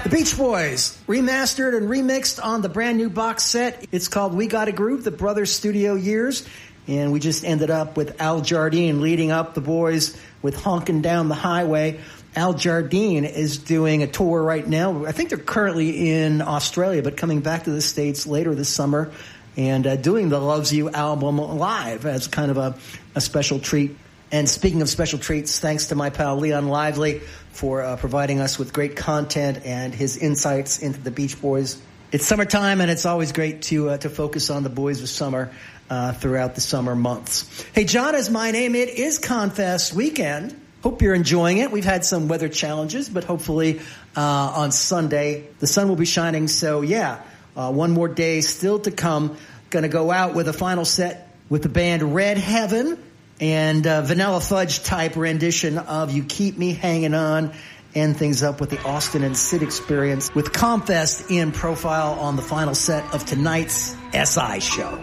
The Beach Boys, remastered and remixed on the brand new box set. It's called We Gotta Groove, the Brothers Studio Years. And we just ended up with Al Jardine leading up the boys with Honkin' Down the Highway. Al Jardine is doing a tour right now. I think they're currently in Australia, but coming back to the States later this summer and doing the Loves You album live as kind of a special treat. And speaking of special treats, thanks to my pal Leon Lively for providing us with great content and his insights into the Beach Boys. It's summertime, and it's always great to focus on the boys of summer throughout the summer months. Hey, John is my name. It is Confest weekend. Hope you're enjoying it. We've had some weather challenges, but hopefully on Sunday the sun will be shining. So, one more day still to come. Going to go out with a final set with the band Red Heaven and Vanilla Fudge type rendition of You Keep Me Hanging On. End things up with the Austin and Sid Experience with Confest in profile on the final set of tonight's SI show.